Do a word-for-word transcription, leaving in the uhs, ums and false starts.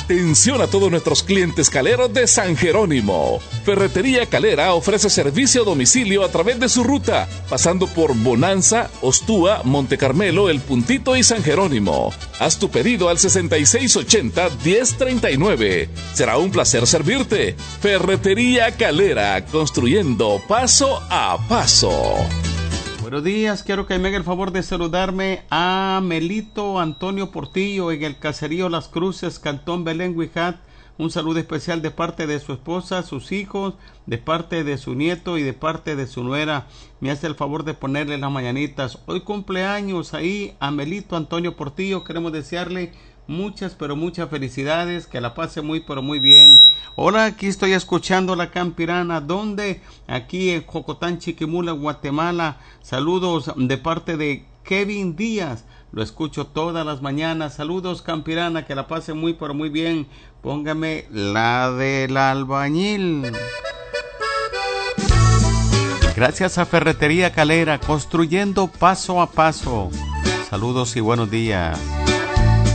Atención a todos nuestros clientes caleros de San Jerónimo. Ferretería Calera ofrece servicio a domicilio a través de su ruta, pasando por Bonanza, Ostúa, Monte Carmelo, El Puntito y San Jerónimo. Haz tu pedido al sesenta y seis ochenta, diez treinta y nueve. Será un placer servirte. Ferretería Calera, construyendo paso a paso. Buenos días, quiero que me haga el favor de saludarme a Melito Antonio Portillo en el caserío Las Cruces, Cantón Belén, Huijat. Un saludo especial de parte de su esposa, sus hijos, de parte de su nieto y de parte de su nuera. Me hace el favor de ponerle las mañanitas. Hoy cumpleaños ahí a Melito Antonio Portillo. Queremos desearle muchas, pero muchas felicidades, que la pase muy, pero muy bien. Hola, aquí estoy escuchando la Campirana. ¿Dónde? Aquí en Jocotán, Chiquimula, Guatemala. Saludos de parte de Kevin Díaz. Lo escucho todas las mañanas. Saludos, Campirana, que la pase muy, pero muy bien. Póngame la del albañil. Gracias a Ferretería Calera, construyendo paso a paso. Saludos y buenos días.